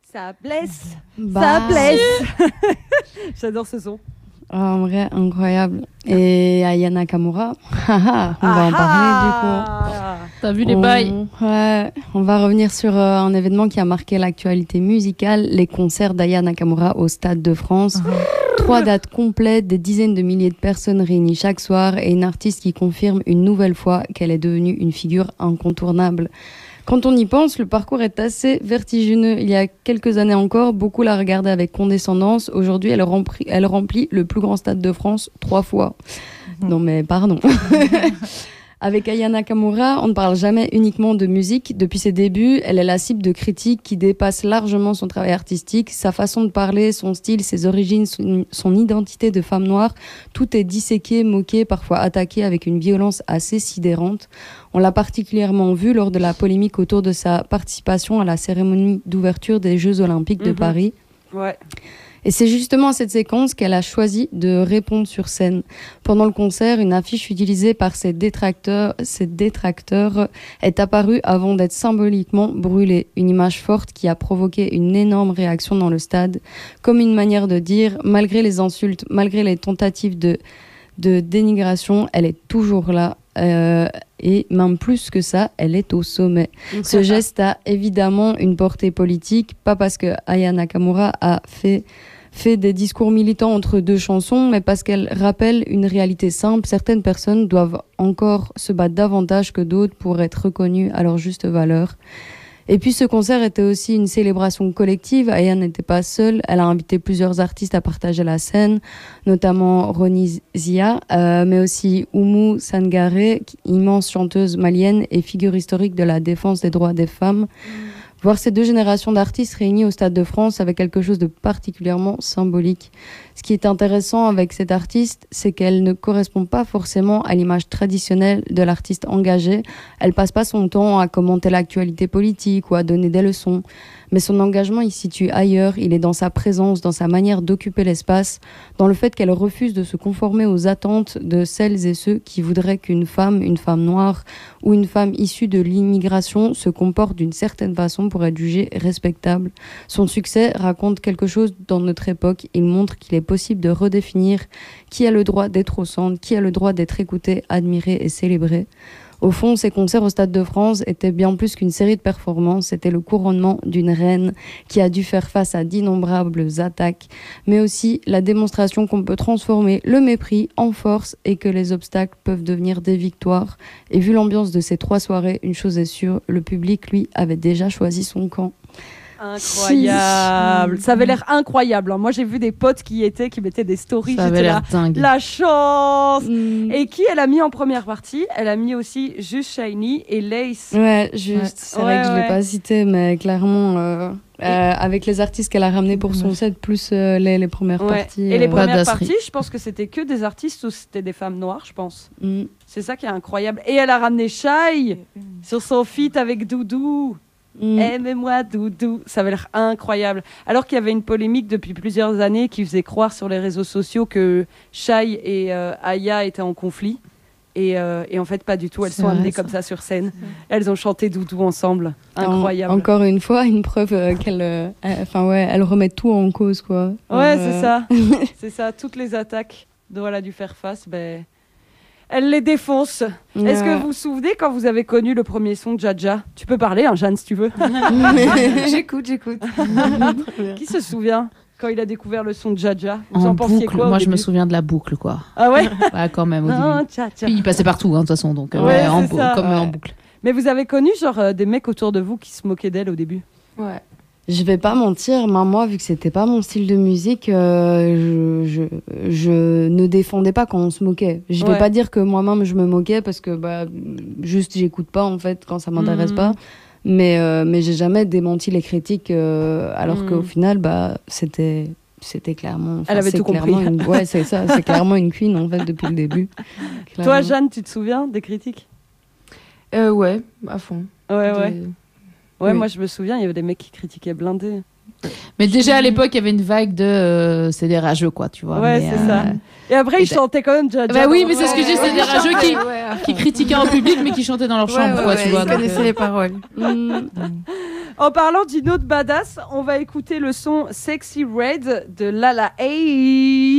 Ça blesse. Bah, Ça blesse. J'adore ce son. en vrai, incroyable. Et Aya Nakamura, on va en parler du coup. T'as vu les bails? Ouais, on va revenir sur un événement qui a marqué l'actualité musicale, les concerts d'Aya Nakamura au Stade de France. 3 dates complètes, des dizaines de milliers de personnes réunies chaque soir et une artiste qui confirme une nouvelle fois qu'elle est devenue une figure incontournable. Quand on y pense, le parcours est assez vertigineux. Il y a quelques années encore, beaucoup la regardaient avec condescendance. Aujourd'hui, elle remplit le plus grand stade de France 3 fois. Non mais pardon. Avec Aya Nakamura, on ne parle jamais uniquement de musique. Depuis ses débuts, elle est la cible de critiques qui dépassent largement son travail artistique. Sa façon de parler, son style, ses origines, son identité de femme noire, tout est disséqué, moqué, parfois attaqué avec une violence assez sidérante. On l'a particulièrement vu lors de la polémique autour de sa participation à la cérémonie d'ouverture des Jeux Olympiques de Paris. Ouais. Et c'est justement à cette séquence qu'elle a choisi de répondre sur scène. Pendant le concert, une affiche utilisée par ses détracteurs est apparue avant d'être symboliquement brûlée. Une image forte qui a provoqué une énorme réaction dans le stade, comme une manière de dire, malgré les insultes, malgré les tentatives de dénigration, elle est toujours là. Et même plus que ça, elle est au sommet. Ce geste a évidemment une portée politique, pas parce que Aya Nakamura a fait des discours militants entre 2 chansons, mais parce qu'elle rappelle une réalité simple. Certaines personnes doivent encore se battre davantage que d'autres pour être reconnues à leur juste valeur. Et puis ce concert était aussi une célébration collective. Aya n'était pas seule. Elle a invité plusieurs artistes à partager la scène, notamment Ronnie Zia, mais aussi Oumou Sangaré, immense chanteuse malienne et figure historique de la défense des droits des femmes. Voir ces 2 générations d'artistes réunies au Stade de France avait quelque chose de particulièrement symbolique. Ce qui est intéressant avec cette artiste, c'est qu'elle ne correspond pas forcément à l'image traditionnelle de l'artiste engagé. Elle passe pas son temps à commenter l'actualité politique ou à donner des leçons. Mais son engagement il se situe ailleurs, il est dans sa présence, dans sa manière d'occuper l'espace, dans le fait qu'elle refuse de se conformer aux attentes de celles et ceux qui voudraient qu'une femme noire ou une femme issue de l'immigration se comporte d'une certaine façon pour être jugée respectable. Son succès raconte quelque chose dans notre époque. Il montre qu'il est possible de redéfinir qui a le droit d'être au centre, qui a le droit d'être écouté, admiré et célébré. Au fond, ces concerts au Stade de France étaient bien plus qu'une série de performances. C'était le couronnement d'une reine qui a dû faire face à d'innombrables attaques, mais aussi la démonstration qu'on peut transformer le mépris en force et que les obstacles peuvent devenir des victoires. Et vu l'ambiance de ces 3 soirées, une chose est sûre, le public, lui, avait déjà choisi son camp. Incroyable. Ça avait l'air incroyable. Moi, j'ai vu des potes qui mettaient des stories. Ça avait l'air dingue. La chance. Et qui elle a mis en première partie? Elle a mis aussi Just Shiny et Lace. Ouais, juste. C'est vrai que je l'ai pas cité, mais clairement, avec les artistes qu'elle a ramenés pour son set, plus les premières parties. Et les premières parties, je pense que c'était que des artistes ou c'était des femmes noires, je pense. C'est ça qui est incroyable. Et elle a ramené Shai sur son feat avec Doudou. Aime-moi Doudou, ça avait l'air incroyable. Alors qu'il y avait une polémique depuis plusieurs années qui faisait croire sur les réseaux sociaux que Shai et Aya étaient en conflit. Et en fait, pas du tout. Elles sont amenées comme ça sur scène. Elles ont chanté Doudou ensemble. Incroyable. Encore une fois, une preuve qu'elle elle remet tout en cause, quoi. Ouais, c'est ça. C'est ça. Toutes les attaques dont elle a dû faire face, elle les défonce. Est-ce que vous vous souvenez quand vous avez connu le premier son de Jaja? Tu peux parler, hein, Jeanne, si tu veux. J'écoute. Qui se souvient quand il a découvert le son de Jaja? Vous en pensiez quoi? Moi, je me souviens de la boucle, quoi. Ah ouais? Ouais, quand même, au début. Puis il passait partout, hein, de toute façon, donc en boucle. Mais vous avez connu genre des mecs autour de vous qui se moquaient d'elle au début? Ouais. Je vais pas mentir, moi, vu que c'était pas mon style de musique, je ne défendais pas quand on se moquait. Je vais pas dire que moi-même je me moquais parce que juste j'écoute pas en fait quand ça m'intéresse pas. Mais j'ai jamais démenti les critiques alors qu'au final c'était clairement. Elle avait tout compris. Ouais, c'est ça. C'est clairement une queen en fait depuis le début. Clairement. Toi, Jeanne, tu te souviens des critiques? Ouais, à fond. Ouais, moi je me souviens, il y avait des mecs qui critiquaient Blindé. Mais déjà à l'époque, il y avait une vague de c'est des rageux, quoi, tu vois. Ouais, c'est ça. Et après, ils chantaient quand même Jaja. Bah oui, mais c'est ce que je dis, c'est des rageux qui critiquaient en public, mais qui chantaient dans leur chambre, quoi, tu vois. Ils connaissaient les paroles. En parlant d'une autre badass, on va écouter le son Sexy Red de Lala Hey.